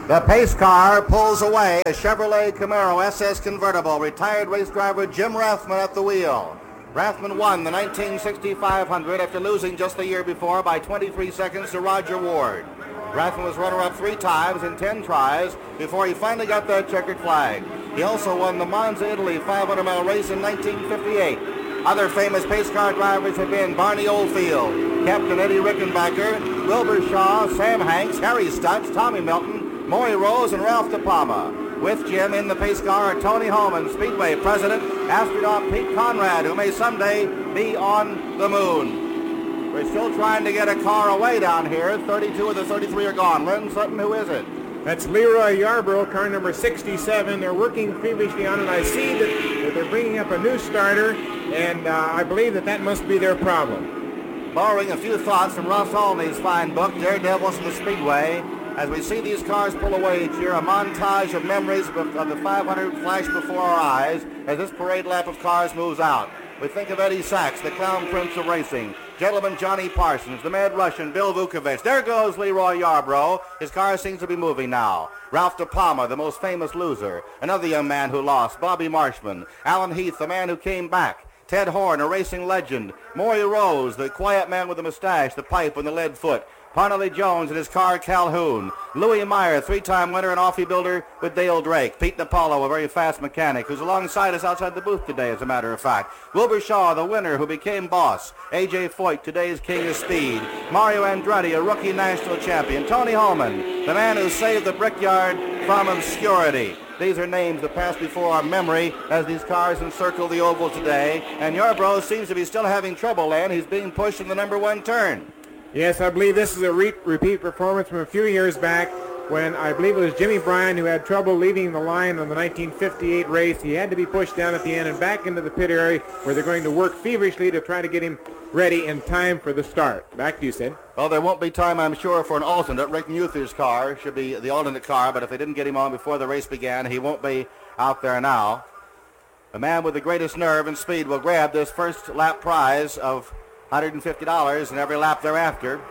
The pace car pulls away. A Chevrolet Camaro SS convertible. Retired race driver Jim Rathman at the wheel. Rathman won the 1960 500 after losing just the year before by 23 seconds to Roger Ward. Rathman was runner-up 3 times in 10 tries before he finally got that checkered flag. He also won the Monza, Italy 500-mile race in 1958. Other famous pace car drivers have been Barney Oldfield, Captain Eddie Rickenbacker, Wilbur Shaw, Sam Hanks, Harry Stutz, Tommy Milton, Maury Rose, and Ralph De Palma. With Jim in the pace car are Tony Holman, Speedway president, astronaut Pete Conrad, who may someday be on the moon. We're still trying to get a car away down here. 32 of the 33 are gone. Lynn Sutton, who is it? That's Leroy Yarborough, car number 67. They're working feverishly on it. I see that they're bringing up a new starter, and I believe that must be their problem. Borrowing a few thoughts from Russ Olney's fine book, Daredevils in the Speedway, as we see these cars pull away each year, a montage of memories of the 500 flash before our eyes as this parade lap of cars moves out. We think of Eddie Sachs, the Clown Prince of Racing, Gentleman Johnny Parsons, the Mad Russian, Bill Vukovich. There goes Leroy Yarborough. His car seems to be moving now. Ralph De Palma, the most famous loser. Another young man who lost, Bobby Marshman. Alan Heath, the man who came back. Ted Horn, a racing legend. Maury Rose, the quiet man with the mustache, the pipe, and the lead foot. Parnelly Jones and his car Calhoun. Louis Meyer, 3-time winner and Offie builder with Dale Drake. Pete Napolo, a very fast mechanic, who's alongside us outside the booth today, as a matter of fact. Wilbur Shaw, the winner who became boss. A.J. Foyt, today's king of speed. Mario Andretti, a rookie national champion. Tony Holman, the man who saved the Brickyard from obscurity. These are names that pass before our memory as these cars encircle the oval today. And Yarborough seems to be still having trouble, Len. He's being pushed in the number 1 turn. Yes, I believe this is a repeat performance from a few years back when I believe it was Jimmy Bryan who had trouble leaving the line on the 1958 race. He had to be pushed down at the end and back into the pit area where they're going to work feverishly to try to get him ready in time for the start. Back to you, Sid. Well, there won't be time, I'm sure, for an alternate. Rick Muther's car should be the alternate car, but if they didn't get him on before the race began, he won't be out there now. The man with the greatest nerve and speed will grab this first lap prize of $150 in every lap thereafter.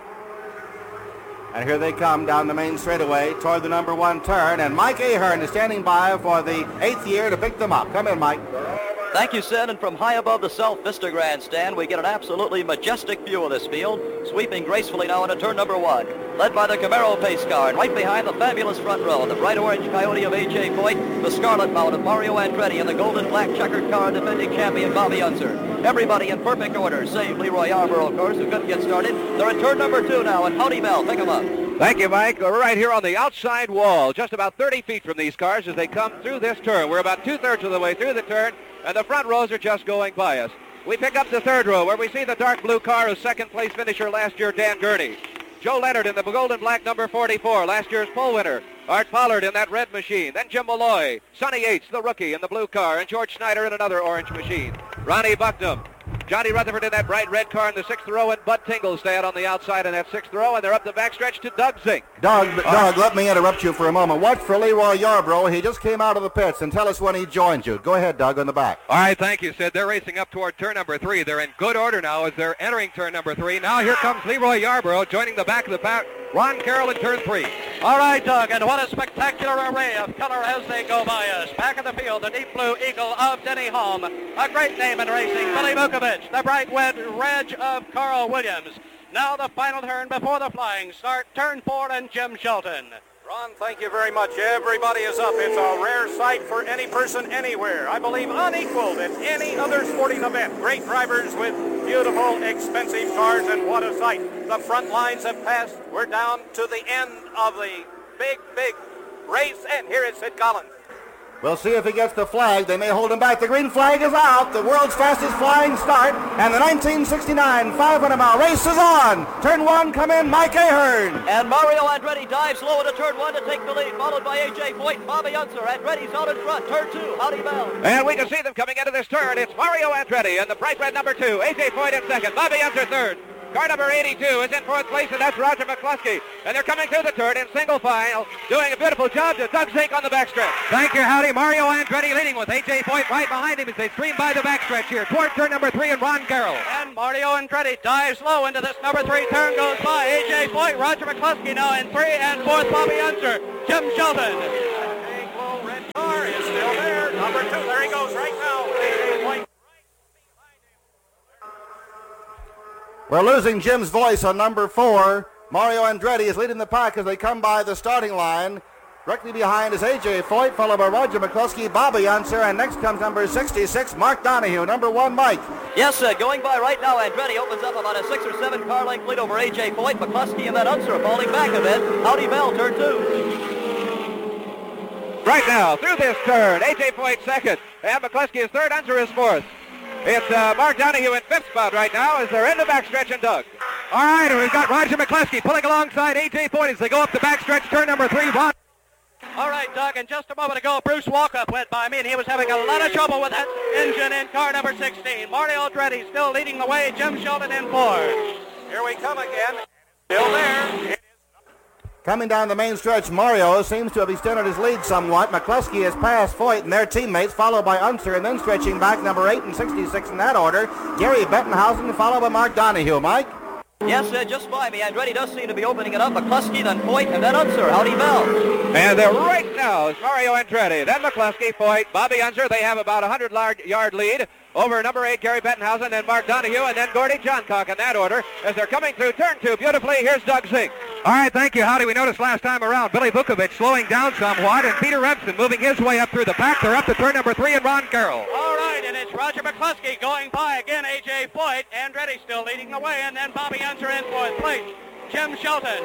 And here they come down the main straightaway toward the number 1 turn, and Mike Ahern is standing by for the 8th year to pick them up. Come in, Mike. Thank you, Sid, and from high above the South Vista Grandstand, we get an absolutely majestic view of this field, sweeping gracefully now into turn number 1, led by the Camaro pace car, and right behind the fabulous front row, the bright orange Coyote of A.J. Foyt, the scarlet mount of Mario Andretti, and the golden black checkered car defending champion Bobby Unser. Everybody in perfect order, save Leroy Yarborough, of course, who couldn't get started. They're at turn number 2 now, and Howdy Mel, pick them up. Thank you, Mike. We're right here on the outside wall, just about 30 feet from these cars as they come through this turn. We're about 2/3 of the way through the turn, and the front rows are just going by us. We pick up the 3rd row, where we see the dark blue car of second-place finisher last year, Dan Gurney. Joe Leonard in the gold and black number 44, last year's pole winner. Art Pollard in that red machine. Then Jim Malloy. Sonny Yates, the rookie, in the blue car. And George Schneider in another orange machine. Ronnie Bucknam. Johnny Rutherford in that bright red car in the 6th row, and Bud Tingle stay out on the outside in that 6th row, and they're up the backstretch to Doug Zink. Doug, let me interrupt you for a moment. Watch for Leroy Yarborough. He just came out of the pits, and tell us when he joined you. Go ahead, Doug, on the back. All right, thank you, Sid. They're racing up toward turn number 3. They're in good order now as they're entering turn number 3. Now here comes Leroy Yarborough joining the back of the pack. Ron Carroll in turn 3. All right, Doug, and what a spectacular array of color as they go by us. Back of the field, the deep blue Eagle of Denny Holm. A great name in racing, Billy Vukovich. The bright red of Carl Williams. Now the final turn before the flying start, turn 4 and Jim Shelton. Ron, thank you very much. Everybody is up. It's a rare sight for any person anywhere. I believe unequaled in any other sporting event. Great drivers with beautiful, expensive cars, and what a sight. The front lines have passed. We're down to the end of the big race, and here is Sid Collins. We'll see if he gets the flag. They may hold him back. The green flag is out. The world's fastest flying start. And the 1969 500-mile race is on. Turn 1, come in, Mike Ahern. And Mario Andretti dives low into turn 1 to take the lead, followed by A.J. Foyt and Bobby Unser. Andretti's out in front. Turn 2, Howdy Mel. And we can see them coming into this turn. It's Mario Andretti and the bright red number 2. A.J. Foyt in second. Bobby Unser third. Car number 82 is in 4th place, and that's Roger McCluskey. And they're coming through the turn in single file, doing a beautiful job to Doug Zink on the backstretch. Thank you, Howdy. Mario Andretti leading with A.J. Foyt right behind him as they stream by the backstretch here toward turn number 3 and Ron Carroll. And Mario Andretti dives low into this number 3 turn, goes by A.J. Foyt, Roger McCluskey now in 3, and 4th Bobby Unser. Jim Shelton. Big low red car is still there. Number 2, there he goes right now. AJ Foyt. We're losing Jim's voice on number 4. Mario Andretti is leading the pack as they come by the starting line. Directly behind is A.J. Foyt, followed by Roger McCluskey, Bobby Unser, and next comes number 66, Mark Donahue. Number 1, Mike. Yes, going by right now, Andretti opens up about a 6 or 7 car length lead over A.J. Foyt. McCluskey and then Unser falling back a bit. Howdy Bell, turn 2. Right now, through this turn, A.J. Foyt second, and McCluskey is third, Unser is fourth. It's Mark Donahue in fifth spot right now as they're in the backstretch and Doug. All right, and we've got Roger McCluskey pulling alongside A.J. Foyt as they go up the backstretch, turn number 3. Ron. All right, Doug, and just a moment ago, Bruce Walkup went by me, and he was having a lot of trouble with that engine in car number 16. Mario Andretti still leading the way, Jim Shelton in 4th. Here we come again. Still there. Coming down the main stretch, Mario seems to have extended his lead somewhat. McCluskey has passed Foyt and their teammates, followed by Unser, and then stretching back number 8 and 66 in that order, Gary Bettenhausen, followed by Mark Donahue. Mike? Yes, just by me. Andretti does seem to be opening it up. McCluskey, then Foyt, and then Unser. Howdy Bell. And they're right now is Mario Andretti, then McCluskey, Foyt, Bobby Unser. They have about a 100-yard lead over number 8, Gary Bettenhausen, then Mark Donahue, and then Gordy Johncock in that order as they're coming through turn 2 beautifully. Here's Doug Zink. All right, thank you, Howdy. We noticed last time around Billy Vukovich slowing down somewhat, and Peter Rebson moving his way up through the pack. They're up to turn number 3 and Ron Carroll. All right, and it's Roger McCluskey going by again, A.J. Foyt. Andretti still leading the way, and then Bobby Unser in 4th place. Jim Shelton.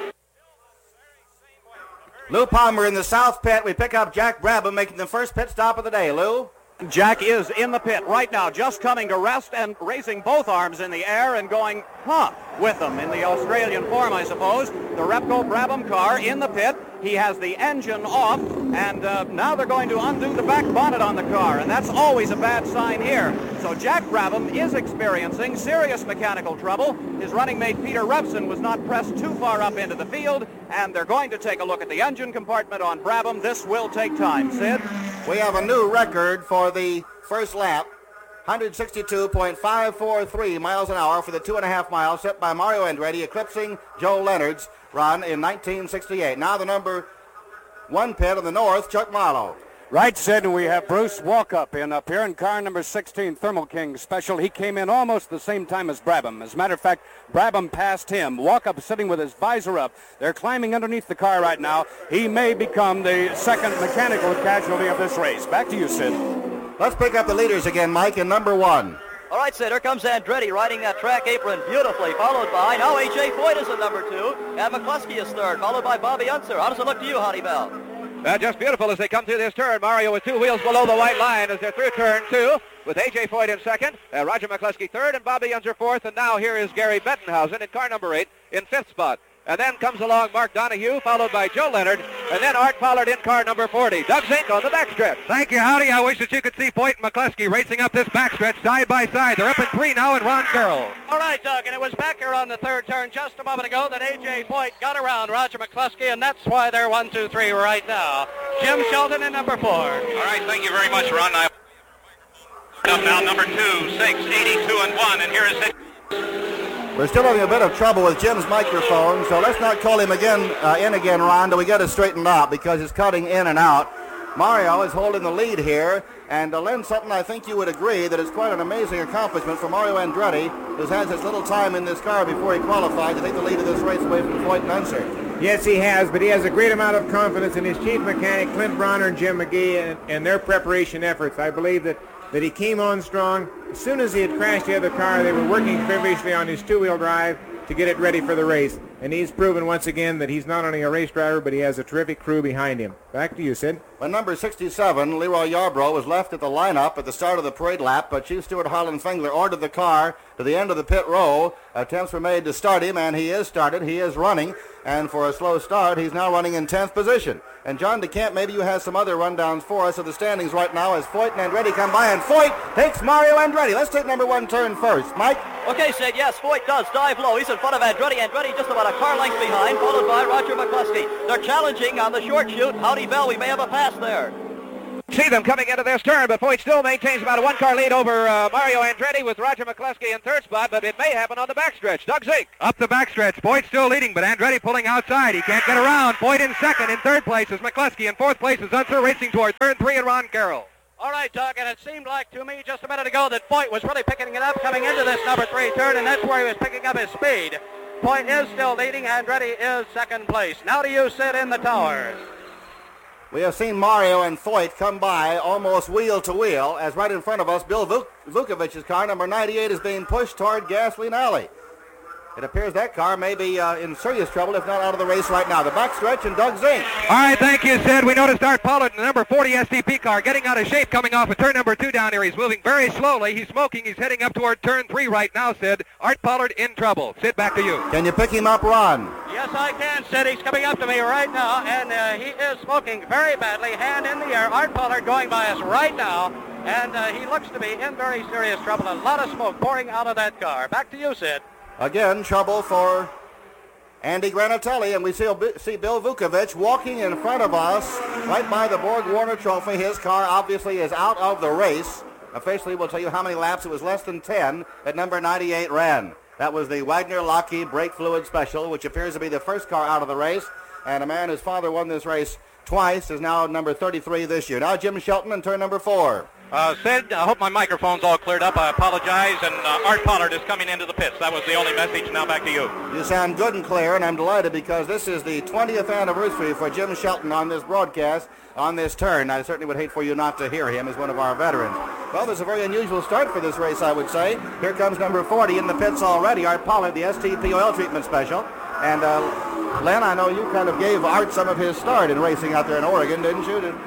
Lou Palmer in the south pit. We pick up Jack Brabham making the first pit stop of the day. Lou? Jack is in the pit right now, just coming to rest and raising both arms in the air and going, with them in the Australian form, I suppose. The Repco Brabham car in the pit. He has the engine off, and now they're going to undo the back bonnet on the car, and that's always a bad sign here. So Jack Brabham is experiencing serious mechanical trouble. His running mate Peter Rebson was not pressed too far up into the field, and they're going to take a look at the engine compartment on Brabham. This will take time. Sid? We have a new record for the first lap. 162.543 miles an hour for the 2.5 miles set by Mario Andretti, eclipsing Joe Leonard's run in 1968. Now the number 1 pit on the north, Chuck Marlowe. Right, Sid, and we have Bruce Walkup up here in car number 16, Thermal King Special. He came in almost the same time as Brabham. As a matter of fact, Brabham passed him. Walkup sitting with his visor up. They're climbing underneath the car right now. He may become the second mechanical casualty of this race. Back to you, Sid. Let's pick up the leaders again, Mike, in number 1. All right, Sid, here comes Andretti riding that track apron beautifully, followed by, now A.J. Foyt is at number 2, and McCluskey is third, followed by Bobby Unser. How does it look to you, Howdy Bell? Just beautiful as they come through this turn. Mario with 2 wheels below the white line as they're through turn 2 with A.J. Foyt in second, Roger McCluskey third, and Bobby Unser fourth. And now here is Gary Bettenhausen in car number 8 in fifth spot. And then comes along Mark Donahue, followed by Joe Leonard, and then Art Pollard in car number 40. Doug Zink on the backstretch. Thank you, Howdy. I wish that you could see Foyt and McCluskey racing up this backstretch side by side. They're up in 3 now, and Ron Carroll. All right, Doug, and it was back here on the third turn just a moment ago that A.J. Foyt got around Roger McCluskey, and that's why they're 1, 2, 3 right now. Jim Shelton in number 4. All right, thank you very much, Ron. Up now, number 2, 6, 82 and 1, and here is it. We're still having a bit of trouble with Jim's microphone, so let's not call him again, Ron, till we get it straightened out because it's cutting in and out. Mario is holding the lead here, and Len Sutton, I think you would agree that it's quite an amazing accomplishment for Mario Andretti, who's had this little time in this car before he qualified to take the lead of this race away from Foyt and Unser. Yes, he has, but he has a great amount of confidence in his chief mechanic, Clint Bronner and Jim McGee, and their preparation efforts. I believe that he came on strong. As soon as he had crashed the other car, they were working feverishly on his 2-wheel drive to get it ready for the race. And he's proven once again that he's not only a race driver, but he has a terrific crew behind him. Back to you, Sid. When number 67, Leroy Yarbrough, was left at the lineup at the start of the parade lap, but Chief Stewart Harlan Fengler ordered the car to the end of the pit row. Attempts were made to start him, and he is started. He is running, and for a slow start, he's now running in 10th position. And John DeCamp, maybe you have some other rundowns for us of the standings right now as Foyt and Andretti come by, and Foyt takes Mario Andretti. Let's take number 1 turn first. Mike? Okay, Sid, yes, Foyt does dive low. He's in front of Andretti. Andretti just about a car length behind, followed by Roger McCluskey. They're challenging on the short chute. Howdy Bell, we may have a pass there. see them coming into this turn, but Foyt still maintains about a one-car lead over Mario Andretti with Roger McCluskey in third spot, but it may happen on the backstretch. Doug Zeke. Up the backstretch. Foyt still leading, but Andretti pulling outside. He can't get around. Foyt in second. In third place is McCluskey. In fourth place is Unser racing toward turn 3 and Ron Carroll. All right, Doug, and it seemed like to me just a minute ago that Foyt was really picking it up coming into this number 3 turn, and that's where he was picking up his speed. Foyt is still leading. Andretti is second place. Now do you sit in the towers? We have seen Mario and Foyt come by almost wheel to wheel as right in front of us, Bill Vukovic's car, number 98, is being pushed toward Gasoline Alley. It appears that car may be in serious trouble, if not out of the race right now. The backstretch and Doug Zink. All right, thank you, Sid. We noticed Art Pollard in the number 40 SDP car getting out of shape coming off of turn number 2 down here. He's moving very slowly. He's smoking. He's heading up toward turn 3 right now, Sid. Art Pollard in trouble. Sid, back to you. Can you pick him up, Ron? Yes, I can, Sid. He's coming up to me right now, and he is smoking very badly, hand in the air. Art Pollard going by us right now, and he looks to be in very serious trouble. A lot of smoke pouring out of that car. Back to you, Sid. Again, trouble for Andy Granatelli, and we see Bill Vukovic walking in front of us right by the Borg Warner Trophy. His car obviously is out of the race. Officially, we'll tell you how many laps. It was less than 10 that number 98 ran. That was the Wagner-Lockheed brake fluid special, which appears to be the first car out of the race. And a man whose father won this race twice is now number 33 this year. Now Jim Shelton in turn number 4. Sid, I hope my microphone's all cleared up. I apologize, and Art Pollard is coming into the pits. That was the only message. Now back to you. You sound good and clear, and I'm delighted because this is the 20th anniversary for Jim Shelton on this broadcast, on this turn. I certainly would hate for you not to hear him as one of our veterans. Well, there's a very unusual start for this race, I would say. Here comes number 40 in the pits already, Art Pollard, the STP oil treatment special. And Len, I know you kind of gave Art some of his start in racing out there in Oregon, didn't you?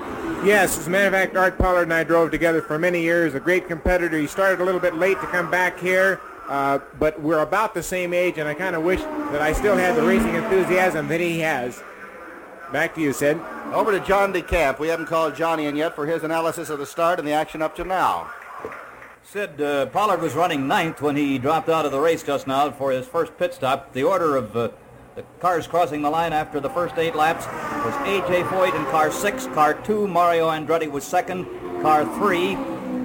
Yes, as a matter of fact, Art Pollard and I drove together for many years, a great competitor. He started a little bit late to come back here, but we're about the same age, and I kind of wish that I still had the racing enthusiasm that he has. Back to you, Sid. Over to John DeCamp. We haven't called Johnny in yet for his analysis of the start and the action up to now. Sid, Pollard was running 9th when he dropped out of the race just now for his first pit stop. The order of the cars crossing the line after the first 8 laps was A.J. Foyt in car 6. Car 2, Mario Andretti was second. Car 3,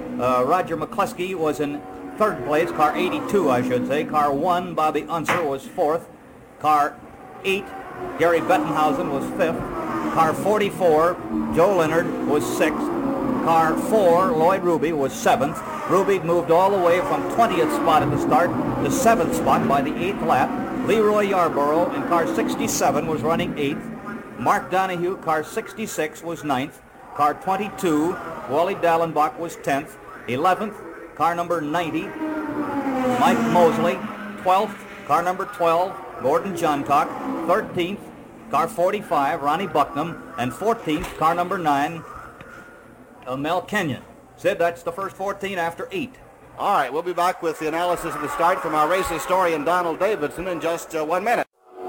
Roger McCluskey was in third place. Car 82, I should say. Car 1, Bobby Unser was fourth. Car 8, Gary Bettenhausen was fifth. Car 44, Joe Leonard was sixth. Car 4, Lloyd Ruby was seventh. Ruby moved all the way from 20th spot at the start to 7th spot by the 8th lap. Leroy Yarborough in car 67 was running 8th. Mark Donahue, car 66, was 9th. Car 22, Wally Dallenbach was 10th. 11th, car number 90, Mike Mosley. 12th, car number 12, Gordon Johncock. 13th, car 45, Ronnie Bucknam. And 14th, car number 9, Mel Kenyon. Sid, that's the first 14 after 8. All right, we'll be back with the analysis of the start from our race historian, Donald Davidson, in just 1 minute.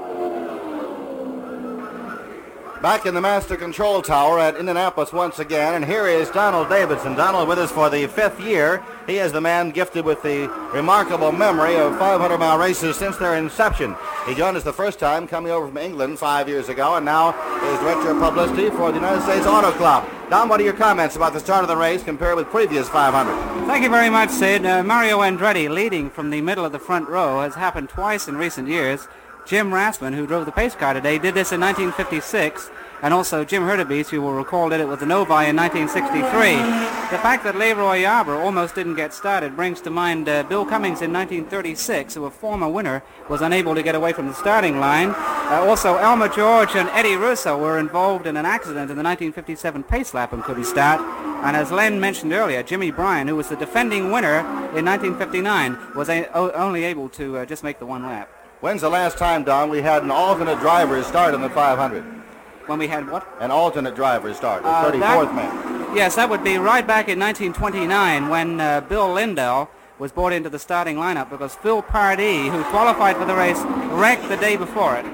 Back in the Master Control Tower at Indianapolis once again, and here is Donald Davidson. Donald with us for the 5th year. He is the man gifted with the remarkable memory of 500-mile races since their inception. He joined us the first time coming over from England 5 years ago, and now is Director of Publicity for the United States Auto Club. Don, what are your comments about the start of the race compared with previous 500? Thank you very much, Sid. Mario Andretti leading from the middle of the front row has happened twice in recent years. Jim Rassman, who drove the pace car today, did this in 1956, and also Jim Hurtubise, you will recall, did it with the Novi in 1963. The fact that Leroy Yarborough almost didn't get started brings to mind Bill Cummings in 1936, who a former winner was unable to get away from the starting line. Also, Elmer George and Eddie Russo were involved in an accident in the 1957 pace lap and couldn't start. And as Len mentioned earlier, Jimmy Bryan, who was the defending winner in 1959, was only able to just make the one lap. When's the last time, Don, we had an alternate driver start in the 500? When we had what? An alternate driver start, the 34th man. Yes, that would be right back in 1929 when Bill Lindell was brought into the starting lineup because Phil Pardee, who qualified for the race, wrecked the day before it.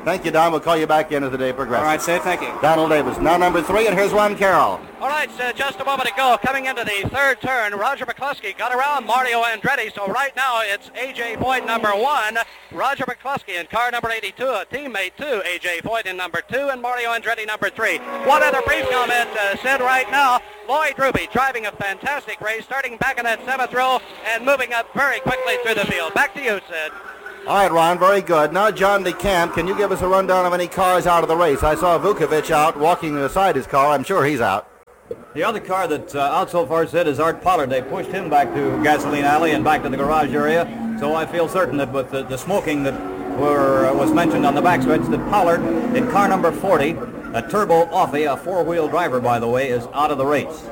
Thank you, Don. We'll call you back in as the day progresses. All right, Sid. Thank you. Donald Davis, now number 3, and here's Ron Carroll. All right, just a moment ago, coming into the third turn, Roger McCluskey got around Mario Andretti, so right now it's A.J. Foyt number 1, Roger McCluskey in car number 82, a teammate to A.J. Foyt in number 2, and Mario Andretti number 3. One other brief comment, Sid, right now, Lloyd Ruby driving a fantastic race, starting back in that 7th row and moving up very quickly through the field. Back to you, Sid. All right, Ron, very good. Now, John DeCamp, can you give us a rundown of any cars out of the race? I saw Vukovic out walking beside his car. I'm sure he's out. The other car that's out so far, Sid, is Art Pollard. They pushed him back to Gasoline Alley and back to the garage area. So I feel certain that with the smoking that was mentioned on the backstretch, that Pollard in car number 40, a Turbo Offie, a four-wheel driver, by the way, is out of the race.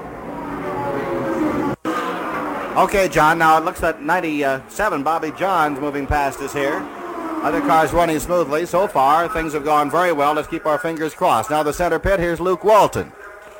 Okay, John, now it looks like 97, Bobby Johns moving past us here. Other cars running smoothly. So far, things have gone very well. Let's keep our fingers crossed. Now the center pit, here's Luke Walton.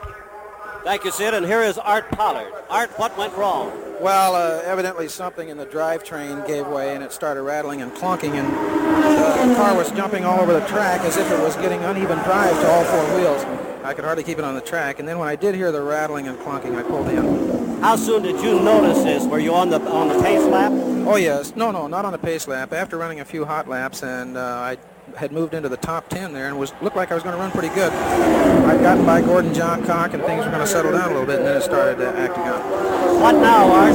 Thank you, Sid, and here is Art Pollard. Art, what went wrong? Well, evidently something in the drivetrain gave way and it started rattling and clunking, and the car was jumping all over the track as if it was getting uneven drive to all four wheels. I could hardly keep it on the track, and then when I did hear the rattling and clunking, I pulled in. How soon did you notice this? Were you on the pace lap? Oh, yes. No, not on the pace lap. After running a few hot laps, and I had moved into the top 10 there and looked like I was going to run pretty good. I'd gotten by Gordon Johncock, and things were going to settle down a little bit, and then it started acting up. What now, Art?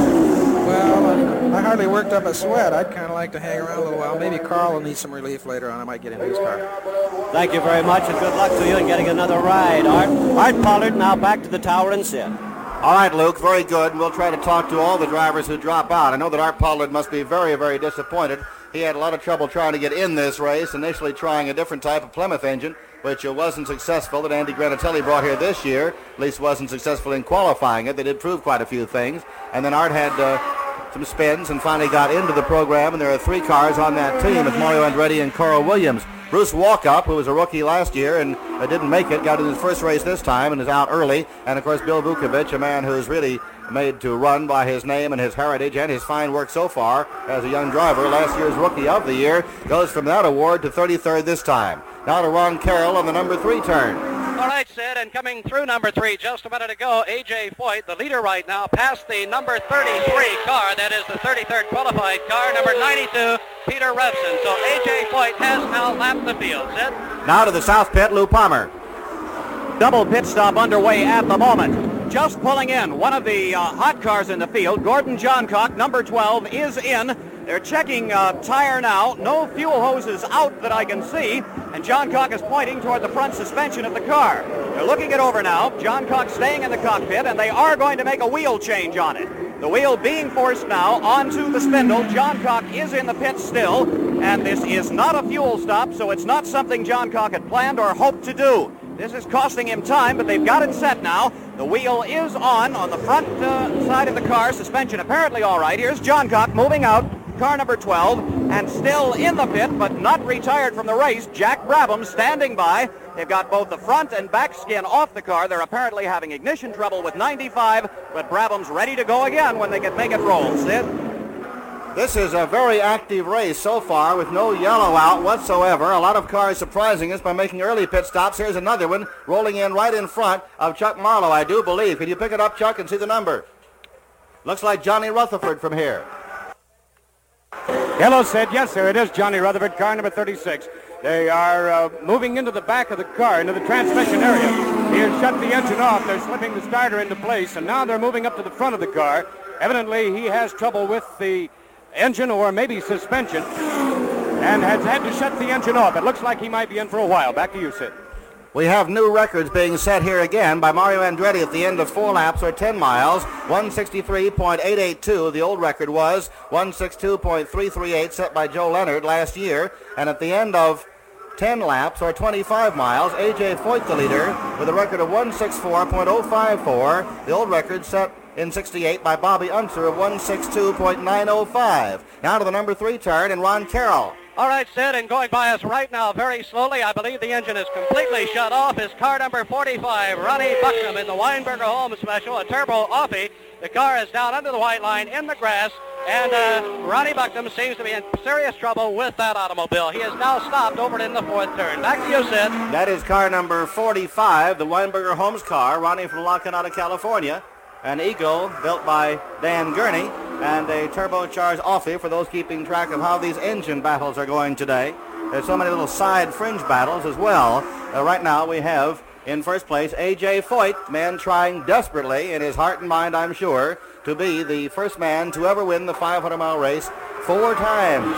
Well, I hardly worked up a sweat. I'd kind of like to hang around a little while. Maybe Carl will need some relief later on. I might get in his car. Thank you very much, and good luck to you in getting another ride, Art. Art Pollard now back to the tower and Sid. All right, Luke, very good. We'll try to talk to all the drivers who drop out. I know that Art Pollard must be very, very disappointed. He had a lot of trouble trying to get in this race, initially trying a different type of Plymouth engine, which wasn't successful, that Andy Granatelli brought here this year. At least wasn't successful in qualifying it. They did prove quite a few things. And then Art had some spins and finally got into the program, and there are 3 cars on that team with Mario Andretti and Carl Williams. Bruce Walkup, who was a rookie last year and didn't make it, got in his first race this time and is out early. And, of course, Bill Vukovic, a man who's really made to run by his name and his heritage and his fine work so far as a young driver. Last year's Rookie of the Year goes from that award to 33rd this time. Now to Ron Carroll on the number 3 turn. All right, Sid, and coming through number 3 just a minute ago, A.J. Foyt, the leader right now, past the number 33 car. That is the 33rd qualified car, number 92, Peter Revson. So A.J. Foyt has now lapped the field. Sid? Now to the south pit, Lou Palmer. Double pit stop underway at the moment. Just pulling in one of the hot cars in the field. Gordon Johncock, number 12, is in. They're checking tire now. No fuel hoses out that I can see. And Johncock is pointing toward the front suspension of the car. They're looking it over now. Johncock staying in the cockpit, and they are going to make a wheel change on it. The wheel being forced now onto the spindle. Johncock is in the pit still, and this is not a fuel stop, so it's not something Johncock had planned or hoped to do. This is costing him time, but they've got it set now. The wheel is on the front side of the car. Suspension apparently all right. Here's Johncock moving out, car number 12, and still in the pit, but not retired from the race. Jack Brabham standing by. They've got both the front and back skin off the car. They're apparently having ignition trouble with 95, but Brabham's ready to go again when they can make it roll. Sid? This is a very active race so far with no yellow out whatsoever. A lot of cars surprising us by making early pit stops. Here's another one rolling in right in front of Chuck Marlowe, I do believe. Can you pick it up, Chuck, and see the number? Looks like Johnny Rutherford from here. Hello, Sid. Yes, sir, it is Johnny Rutherford, car number 36. They are moving into the back of the car, into the transmission area. He has shut the engine off. They're slipping the starter into place, and now they're moving up to the front of the car. Evidently, he has trouble with the engine or maybe suspension and has had to shut the engine off. It looks like he might be in for a while. Back to you, Sid. We have new records being set here again by Mario Andretti at the end of 4 laps or 10 miles. 163.882. The old record was 162.338 set by Joe Leonard last year. And at the end of 10 laps or 25 miles, A.J. Foyt, the leader, with a record of 164.054. The old record set in 68 by Bobby Unser of 162.905. Now to the number 3 turn and Ron Carroll. All right, Sid, and going by us right now very slowly, I believe the engine is completely shut off, is car number 45, Ronnie Buxom in the Weinberger Home Special, a Turbo Offie. The car is down under the white line in the grass, And Ronnie Bucknam seems to be in serious trouble with that automobile. He is now stopped over in the fourth turn. Back to you, Sid. That is car number 45, the Weinberger Homes car, running from La Canada, California. An Eagle built by Dan Gurney, and a turbocharged Offie for those keeping track of how these engine battles are going today. There's so many little side fringe battles as well. Right now we have in first place A.J. Foyt, man trying desperately in his heart and mind, I'm sure, to be the first man to ever win the 500-mile race 4 times.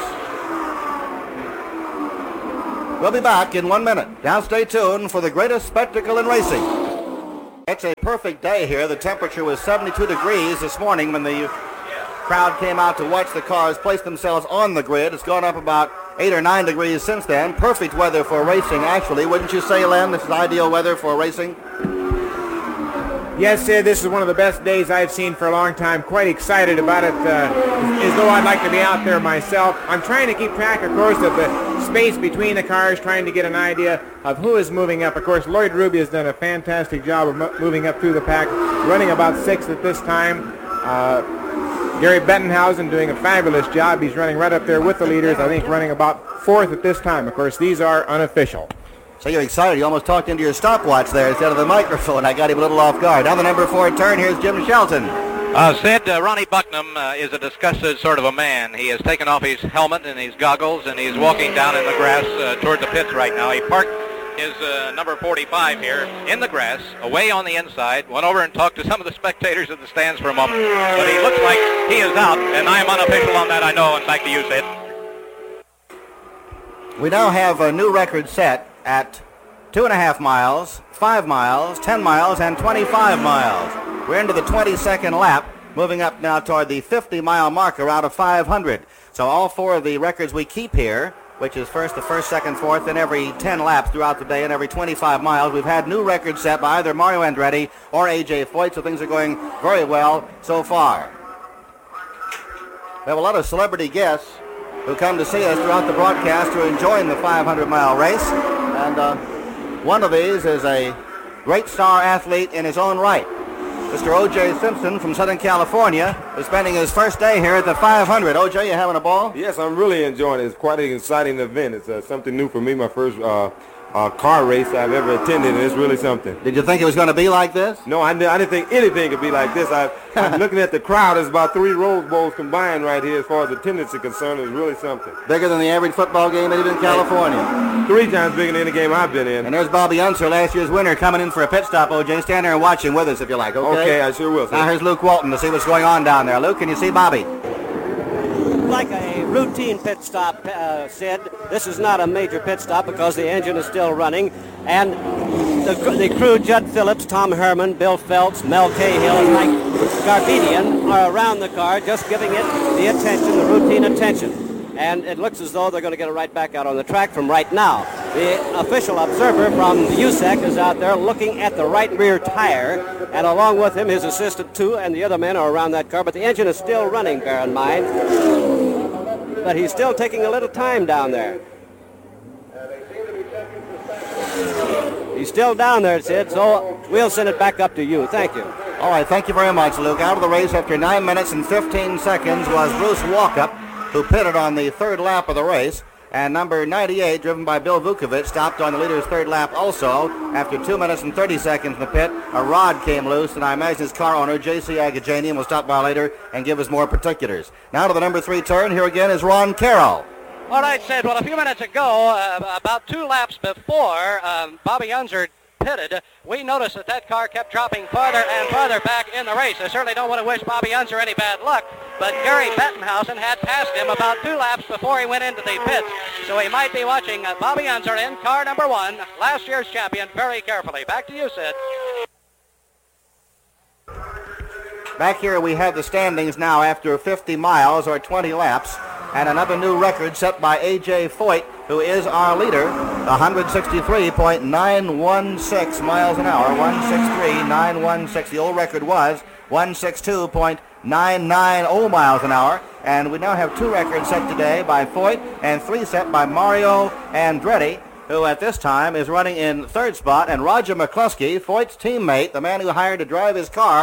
We'll be back in 1 minute. Now stay tuned for the greatest spectacle in racing. It's a perfect day here. The temperature was 72 degrees this morning when the crowd came out to watch the cars place themselves on the grid. It's gone up about 8 or 9 degrees since then. Perfect weather for racing, actually. Wouldn't you say, Len? This is ideal weather for racing? Yes, Sid, this is one of the best days I've seen for a long time. Quite excited about it, as though I'd like to be out there myself. I'm trying to keep track, of course, of the space between the cars, trying to get an idea of who is moving up. Of course, Lloyd Ruby has done a fantastic job of moving up through the pack, running about 6th at this time. Gary Bettenhausen doing a fabulous job. He's running right up there with the leaders, I think running about 4th at this time. Of course, these are unofficial. So you're excited. You almost talked into your stopwatch there instead of the microphone. I got him a little off guard. Down the number 4 turn, here's Jim Shelton. Sid, Ronnie Bucknam is a disgusted sort of a man. He has taken off his helmet and his goggles, and he's walking down in the grass toward the pits right now. He parked his number 45 here in the grass, away on the inside, went over and talked to some of the spectators in the stands for a moment. But he looks like he is out, and I am unofficial on that, I know. And back to you, Sid. We now have a new record set at 2.5 miles, 5 miles, 10 miles, and 25 miles. We're into the 22nd lap, moving up now toward the 50-mile marker out of 500. So all 4 of the records we keep here, which is first, second, fourth, and every 10 laps throughout the day and every 25 miles, we've had new records set by either Mario Andretti or A.J. Foyt, so things are going very well so far. We have a lot of celebrity guests who come to see us throughout the broadcast who are enjoying the 500-mile race. And one of these is a great star athlete in his own right. Mr. O.J. Simpson from Southern California is spending his first day here at the 500. O.J., you having a ball? Yes, I'm really enjoying it. It's quite an exciting event. It's something new for me, my first car race I've ever attended, and it's really something. Did you think it was going to be like this? No, I didn't think anything could be like this. I'm looking at the crowd. There's about 3 Rose Bowls combined right here as far as attendance is concerned. It's really something. Bigger than the average football game even in California. 3 times bigger than any game I've been in. And there's Bobby Unser, last year's winner, coming in for a pit stop, O.J. Stand there and watch him with us if you like, okay? Okay, I sure will, sir. Now here's Luke Walton to see what's going on down there. Luke, can you see Bobby? Like a routine pit stop, Sid. This is not a major pit stop because the engine is still running. And the crew, Judd Phillips, Tom Herman, Bill Phelps, Mel Cahill, and Mike Garbedian are around the car just giving it the attention, the routine attention. And it looks as though they're going to get it right back out on the track from right now. The official observer from USEC is out there looking at the right rear tire, and along with him his assistant too, and the other men are around that car, but the engine is still running, bear in mind. But he's still taking a little time down there. He's still down there, Sid, so we'll send it back up to you. Thank you. All right, thank you very much, Luke. Out of the race after 9 minutes and 15 seconds was Bruce Walkup, who pitted on the 3rd lap of the race. And number 98, driven by Bill Vukovich, stopped on the leader's 3rd lap also. After 2 minutes and 30 seconds in the pit, a rod came loose, and I imagine his car owner, J.C. Agajanian, will stop by later and give us more particulars. Now to the number 3 turn. Here again is Ron Carroll. All right, Sid. Well, a few minutes ago, about 2 laps before Bobby Unser pitted, we noticed that car kept dropping farther and farther back in the race. I certainly don't want to wish Bobby Unser any bad luck, but Gary Bettenhausen had passed him about 2 laps before he went into the pits. So he might be watching Bobby Unser in car number 1, last year's champion, very carefully. Back to you, Sid. Back here we have the standings now after 50 miles or 20 laps, and another new record set by A.J. Foyt, who is our leader, 163.916 miles an hour, 163.916. The old record was 162.990 miles an hour, and we now have 2 records set today by Foyt and 3 set by Mario Andretti, who at this time is running in 3rd spot, and Roger McCluskey, Foyt's teammate, the man who hired to drive his car,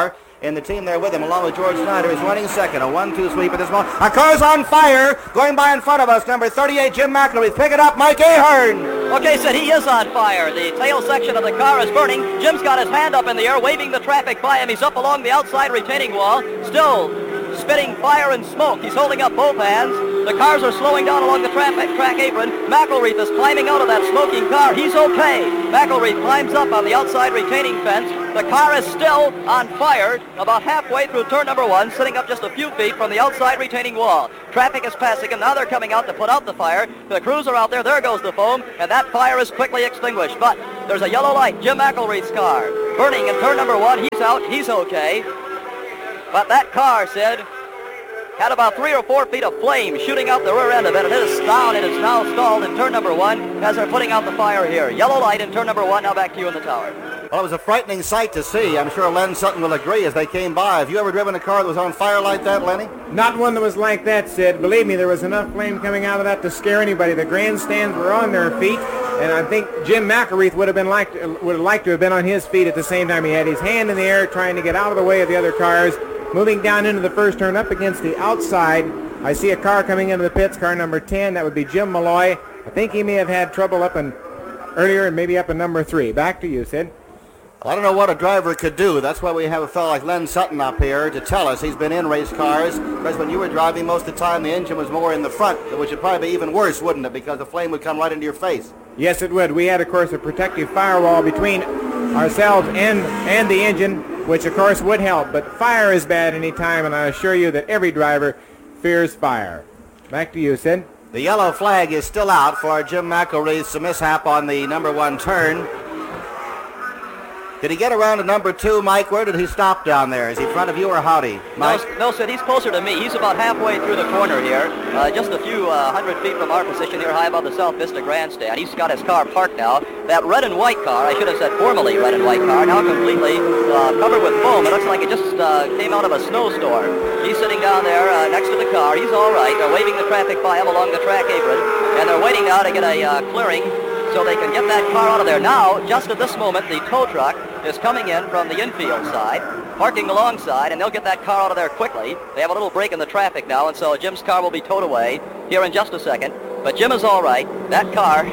in the team there with him, along with George Snyder, is running second. A 1-2 sweep at this moment. A car's on fire, going by in front of us. Number 38, Jim McElreath. Pick it up, Mike Ahern. Okay, Sid, he is on fire. The tail section of the car is burning. Jim's got his hand up in the air, waving the traffic by him. He's up along the outside retaining wall, still spitting fire and smoke. He's holding up both hands. The cars are slowing down along the track apron. McElreath is climbing out of that smoking car. He's okay. McElreath climbs up on the outside retaining fence. The car is still on fire about halfway through turn number 1, sitting up just a few feet from the outside retaining wall. Traffic is passing him. Now they're coming out to put out the fire. The crews are out there. There goes the foam, and that fire is quickly extinguished. But there's a yellow light, Jim McElreath's car, burning in turn number 1. He's out. He's okay. But that car, Sid, had about 3 or 4 feet of flame shooting out the rear end of it, and it is down. It is now stalled in turn number 1 as they're putting out the fire here. Yellow light in turn number 1. Now back to you in the tower. Well, it was a frightening sight to see. I'm sure Len Sutton will agree as they came by. Have you ever driven a car that was on fire like that, Lenny? Not one that was like that, Sid. Believe me, there was enough flame coming out of that to scare anybody. The grandstands were on their feet, and I think Jim McElreath would have liked to have been on his feet at the same time. He had his hand in the air trying to get out of the way of the other cars. Moving down into the first turn up against the outside, I see a car coming into the pits, car number 10. That would be Jim Malloy. I think he may have had trouble up in earlier and maybe up in number 3. Back to you, Sid. I don't know what a driver could do. That's why we have a fellow like Len Sutton up here to tell us. He's been in race cars. Because when you were driving, most of the time the engine was more in the front, which would probably be even worse, wouldn't it? Because the flame would come right into your face. Yes, it would. We had, of course, a protective firewall between ourselves and the engine, which, of course, would help. But fire is bad any time, and I assure you that every driver fears fire. Back to you, Sid. The yellow flag is still out for Jim McElreath's mishap on the number 1 turn. Did he get around to number 2, Mike? Where did he stop down there? Is he in front of you or howdy, Mike? No, Sid, he's closer to me. He's about halfway through the corner here, just a few 100 feet from our position here high above the South Vista Grandstand. He's got his car parked now. That red and white car, I should have said formerly red and white car, now completely covered with foam. It looks like it just came out of a snowstorm. He's sitting down there next to the car. He's all right. They're waving the traffic by him along the track apron, and they're waiting now to get a clearing so they can get that car out of there. Now, just at this moment, the tow truck is coming in from the infield side, parking alongside, and they'll get that car out of there quickly. They have a little break in the traffic now, and so Jim's car will be towed away here in just a second. But Jim is all right. That car,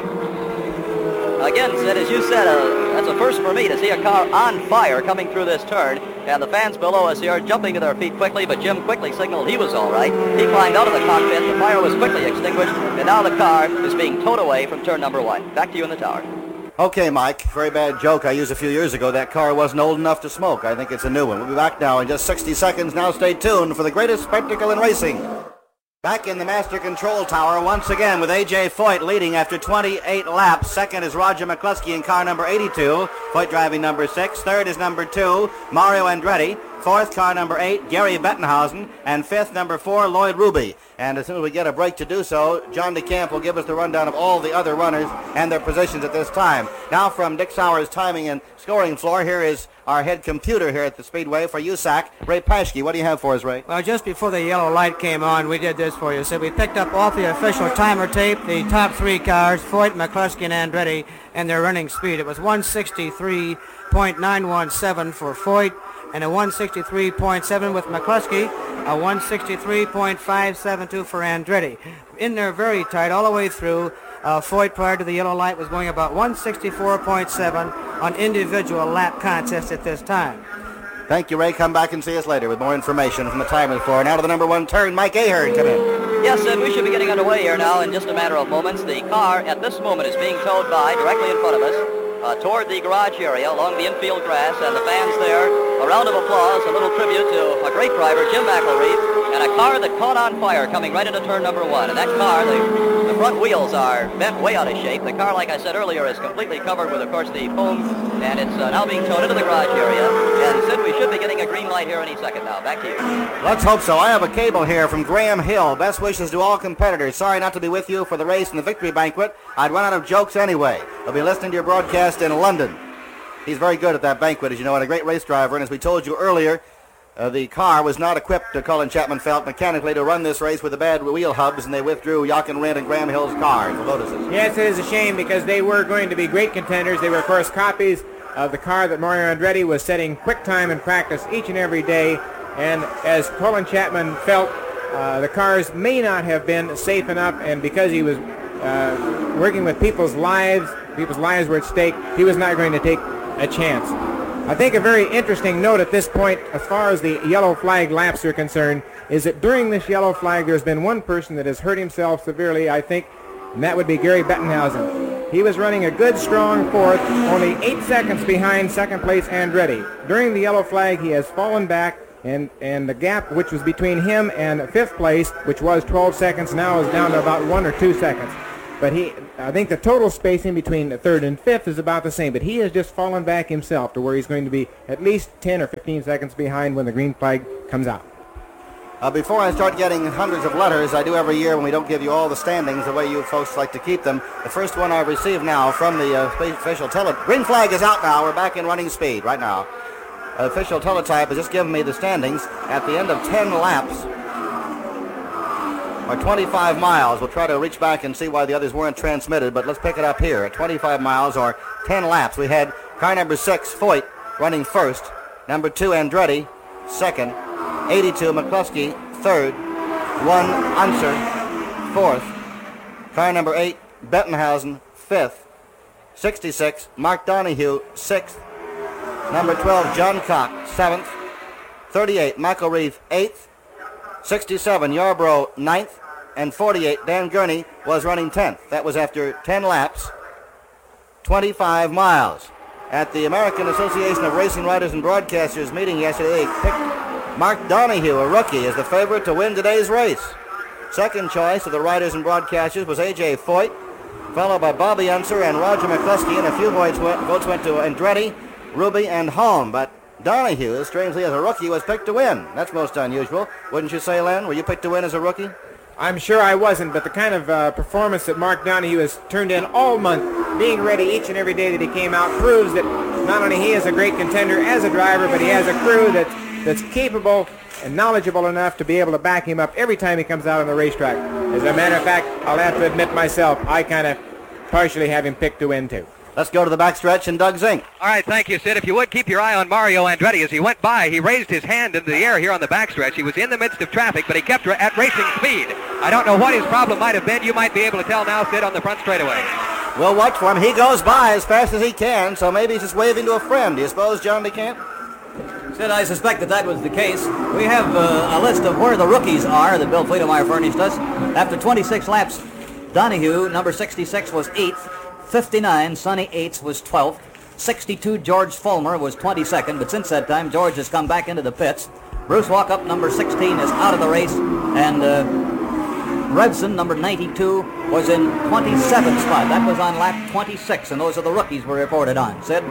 again, Sid, as you said, that's a first for me to see a car on fire coming through this turn. And the fans below us here jumping to their feet quickly, but Jim quickly signaled he was all right. He climbed out of the cockpit. The fire was quickly extinguished, and now the car is being towed away from turn number 1. Back to you in the tower. Okay, Mike, very bad joke I used a few years ago. That car wasn't old enough to smoke. I think it's a new one. We'll be back now in just 60 seconds. Now stay tuned for the greatest spectacle in racing. Back in the Master Control Tower once again with A.J. Foyt leading after 28 laps. Second is Roger McCluskey in car number 82. Foyt driving number 6. Third is number 2, Mario Andretti. Fourth, car number 8, Gary Bettenhausen. And fifth, number 4, Lloyd Ruby. And as soon as we get a break to do so, John DeCamp will give us the rundown of all the other runners and their positions at this time. Now from Dick Sauer's timing and scoring floor, here is our head computer here at the Speedway for USAC, Ray Paschke. What do you have for us, Ray? Well, just before the yellow light came on, we did this for you. So we picked up off the official timer tape the top 3 cars, Foyt, McCluskey, and Andretti, and their running speed. It was 163.917 for Foyt, and a 163.7 with McCluskey, a 163.572 for Andretti. In there very tight all the way through. Foyt, prior to the yellow light, was going about 164.7 on individual lap contests at this time. Thank you, Ray. Come back and see us later with more information from the timing floor. Now to the number 1 turn, Mike Ahern, come in. Yes, Sid, we should be getting underway here now in just a matter of moments. The car at this moment is being towed by directly in front of us toward the garage area along the infield grass, and the fans there, a round of applause, a little tribute to a great driver, Jim McElreath, and a car that caught on fire coming right into turn number 1. And that car, the front wheels are bent way out of shape. The car, like I said earlier, is completely covered with, of course, the foam, and it's now being towed into the garage area. And Sid, we should be getting a green light here any second now. Back to you. Let's hope so. I have a cable here from Graham Hill. Best wishes to all competitors. Sorry not to be with you for the race and the victory banquet. I'd run out of jokes anyway. I'll be listening to your broadcast in London. He's very good at that banquet, as you know, and a great race driver. And as we told you earlier, the car was not equipped, Colin Chapman felt, mechanically to run this race with the bad wheel hubs, and they withdrew Jochen Rindt and Graham Hill's cars, the Lotuses. Yes, it is a shame because they were going to be great contenders. They were, of course, copies of the car that Mario Andretti was setting quick time in practice each and every day. And as Colin Chapman felt, the cars may not have been safe enough, and because he was working with people's lives were at stake, he was not going to take a chance. I think a very interesting note at this point, as far as the yellow flag laps are concerned, is that during this yellow flag there's been one person that has hurt himself severely, I think, and that would be Gary Bettenhausen. He was running a good, strong fourth, only 8 seconds behind second place Andretti. During the yellow flag, he has fallen back, and the gap which was between him and fifth place, which was 12 seconds, now is down to about 1 or 2 seconds. But I think the total spacing between third and fifth is about the same, but he has just fallen back himself to where he's going to be at least 10 or 15 seconds behind when the green flag comes out. Before I start getting hundreds of letters, I do every year when we don't give you all the standings the way you folks like to keep them. The first one I've received now from the official green flag is out now. We're back in running speed right now. Official teletype has just given me the standings at the end of 10 laps, or 25 miles. We'll try to reach back and see why the others weren't transmitted, but let's pick it up here. At 25 miles or 10 laps, we had car number 6, Foyt, running first. Number 2, Andretti, second. 82, McCluskey, third. 1, Unser, fourth. Car number 8, Bettenhausen, fifth. 66, Mark Donohue, sixth. Number 12, John Cock, 7th. 38, Michael Reeve, 8th. 67, Yarborough, 9th. And 48, Dan Gurney, was running 10th. That was after 10 laps, 25 miles. At the American Association of Racing Writers and Broadcasters meeting yesterday, they picked Mark Donohue, a rookie, as the favorite to win today's race. Second choice of the writers and broadcasters was A.J. Foyt, followed by Bobby Unser and Roger McCluskey, and a few votes went to Andretti, Ruby, and Holm. But Donohue, strangely as a rookie, was picked to win. That's most unusual. Wouldn't you say, Len? Were you picked to win as a rookie? I'm sure I wasn't, but the kind of performance that Mark Donohue has turned in all month, being ready each and every day that he came out, proves that not only he is a great contender as a driver, but he has a crew that's capable and knowledgeable enough to be able to back him up every time he comes out on the racetrack. As a matter of fact, I'll have to admit myself, I kind of partially have him picked to win too. Let's go to the backstretch and Doug Zink. All right, thank you, Sid. If you would, keep your eye on Mario Andretti. As he went by, he raised his hand into the air here on the backstretch. He was in the midst of traffic, but he kept at racing speed. I don't know what his problem might have been. You might be able to tell now, Sid, on the front straightaway. We'll watch for him. He goes by as fast as he can, so maybe he's just waving to a friend. Do you suppose, John DeCamp? Sid, I suspect that was the case. We have a list of where the rookies are that Bill Fleetemeyer furnished us. After 26 laps, Donohue, number 66, was 8th. 59, Sonny Aites was 12th. 62, George Fulmer was 22nd, but since that time, George has come back into the pits. Bruce Walkup, number 16, is out of the race, and Revson, number 92, was in 27th spot. That was on lap 26, and those are the rookies we reported on. Sid?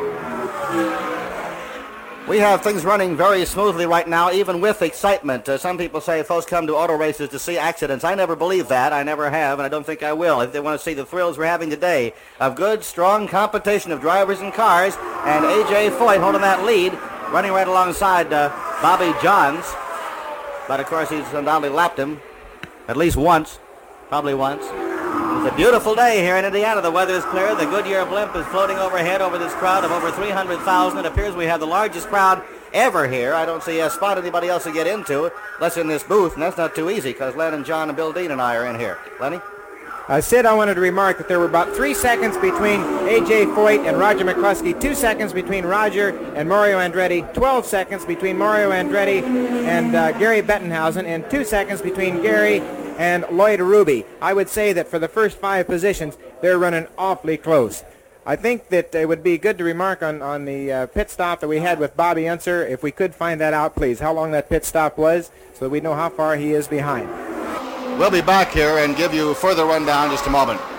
We have things running very smoothly right now, even with excitement. Some people say folks come to auto races to see accidents. I never believe that. I never have, and I don't think I will. If they want to see the thrills we're having today of good, strong competition of drivers and cars, and A.J. Foyt holding that lead, running right alongside Bobby Johns. But, of course, he's undoubtedly lapped him at least once, probably once. It's a beautiful day here in Indiana. The weather is clear. The Goodyear blimp is floating overhead over this crowd of over 300,000. It appears we have the largest crowd ever here. I don't see a spot anybody else to get into, unless in this booth, and that's not too easy because Len and John and Bill Dean and I are in here. Lenny? Sid, I wanted to remark that there were about 3 seconds between A.J. Foyt and Roger McCluskey, 2 seconds between Roger and Mario Andretti, 12 seconds between Mario Andretti and Gary Bettenhausen, and 2 seconds between Gary and Lloyd Ruby. I would say that for the first 5 positions, they're running awfully close. I think that it would be good to remark on the pit stop that we had with Bobby Unser, if we could find that out, please, how long that pit stop was, so we know how far he is behind. We'll be back here and give you further rundown in just a moment.